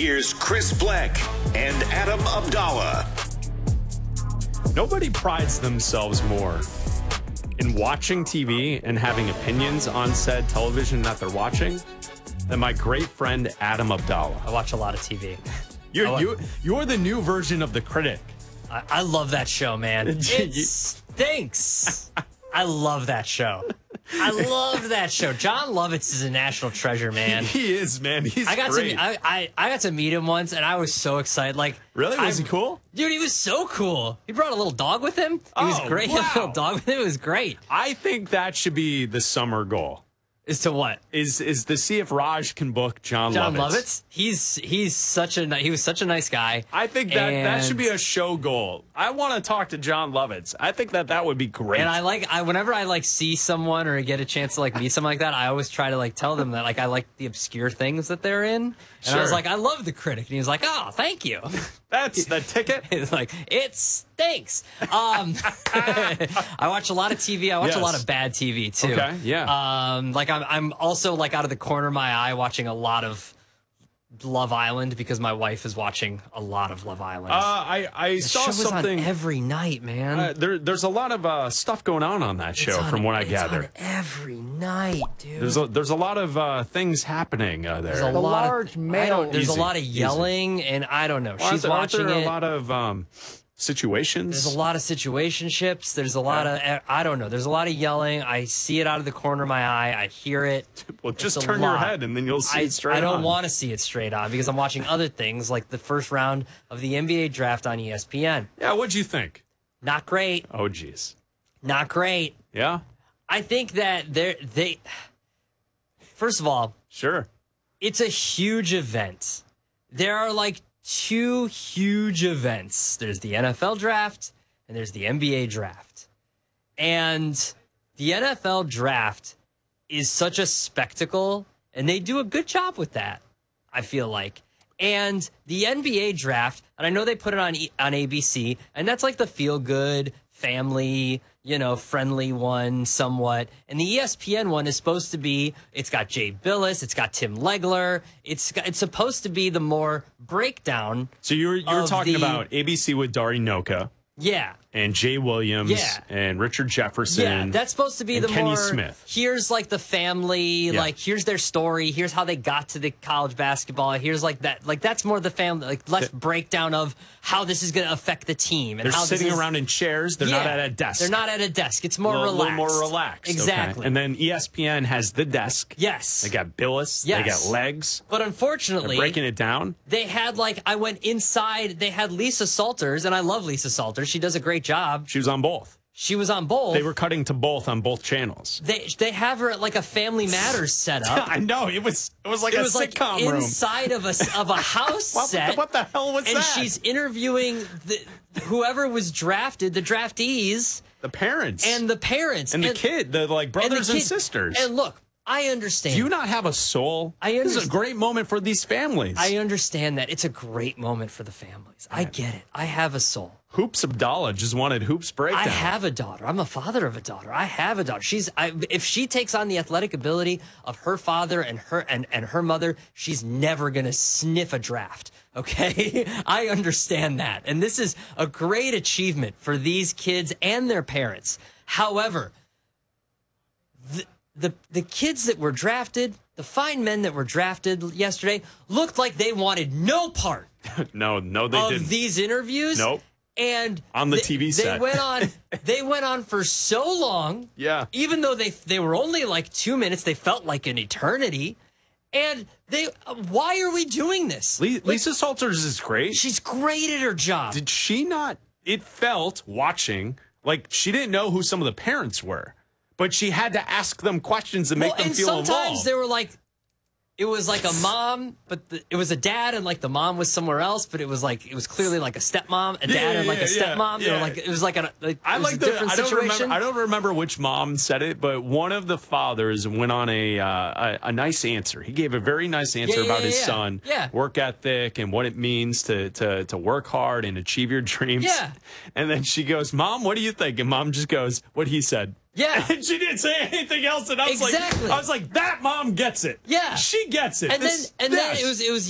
Here's Chris Fleck and Adam Abdallah. Nobody prides themselves more in watching TV and having opinions on said television that they're watching than my great friend Adam Abdallah. I watch a lot of TV. You're the new version of The Critic. I love that show, man. It stinks. I love that show. I love that show. John Lovitz is a national treasure, man. He is, man. He's great. I got to meet him once, and I was so excited. Like, really? Was he cool? Dude, he was so cool. He brought a little dog with him. He was great. Wow. He had a little dog with him. It was great. I think that should be the summer goal. As to what? Is to see if Raj can book John Lovitz. He was such a nice guy. I think that should be a show goal. I want to talk to John Lovitz. I think that would be great. And whenever I see someone or get a chance to meet someone like that, I always try to tell them that I like the obscure things that they're in. And I was like, I love The Critic, and he was like, oh, thank you. That's the ticket. It's like, it stinks. I watch a lot of TV. I watch a lot of bad TV too. Okay, yeah. I'm also out of the corner of my eye watching a lot of Love Island because my wife is watching a lot of Love Island. I saw show something on every night, man. There's a lot of stuff going on that show, from what I gather. It's on every night, dude. There's a lot of things happening there. There's a lot of yelling, and I don't know. She's watching it. A lot of situations. There's a lot of situationships. There's a lot of, I don't know. There's a lot of yelling. I see it out of the corner of my eye. I hear it. Well, just turn your head and then you'll see it straight on. I don't want to see it straight on because I'm watching other things like the first round of the NBA draft on ESPN. Yeah, what'd you think? Not great. Oh, geez. Not great. Yeah? I think that first of all, sure, it's a huge event. There are two huge events. There's the NFL draft and there's the NBA draft. And the NFL draft is such a spectacle, and they do a good job with that, I feel like. And the NBA draft, and I know they put it on ABC, and that's the feel-good, family, friendly one somewhat. And the ESPN one is supposed to be, it's got Jay Billis, it's got Tim Legler. It's supposed to be the more breakdown. So you're talking about ABC with Dari Noka. Yeah. And Jay Williams. Yeah. And Richard Jefferson. Yeah, that's supposed to be the Kenny more, Smith. Here's the family, here's their story, here's how they got to the college basketball, here's that, that's more the family, less breakdown of how this is going to affect the team. And they're how sitting around in chairs, they're not at a desk. They're not at a desk, it's more relaxed. A little more relaxed. Exactly. Okay. And then ESPN has the desk. Yes. They got Billis, they got Legs. But unfortunately, they're breaking it down. They had I went inside, they had Lisa Salters, and I love Lisa Salters, she does a great job. She was on both. She was on both. They were cutting to both on both channels. They have her at a Family Matters setup. I know it was like a sitcom room inside of a house set. What the hell was that? And she's interviewing whoever was drafted, the draftees, the parents, and the kid, the brothers and sisters. And look, I understand. Do you not have a soul? This is a great moment for these families. I understand that it's a great moment for the families. I get it. I have a soul. Hoops Abdallah just wanted Hoops breakdown. I have a daughter. I'm a father of a daughter. I have a daughter. If she takes on the athletic ability of her father and her mother, she's never gonna sniff a draft. Okay, I understand that, and this is a great achievement for these kids and their parents. However, the kids that were drafted, the fine men that were drafted yesterday, looked like they wanted no part. No, they didn't. Of these interviews. Nope. And on the TV set, they went on for so long. Yeah. Even though they were only 2 minutes, they felt like an eternity. And why are we doing this? Lisa Salters is great. She's great at her job. Did she not? It felt watching like she didn't know who some of the parents were, but she had to ask them questions and make them feel involved. Sometimes they were it was a mom, but it was a dad, and the mom was somewhere else. But it was clearly a stepmom, a dad, and a stepmom. Yeah. It was a different I situation. I don't remember which mom said it, but one of the fathers went on a nice answer. He gave a very nice answer about his son, work ethic, and what it means to work hard and achieve your dreams. Yeah. And then she goes, "Mom, what do you think?" And mom just goes, "What he said." Yeah. And she didn't say anything else. And I was like, that mom gets it. Yeah. She gets it. And then it was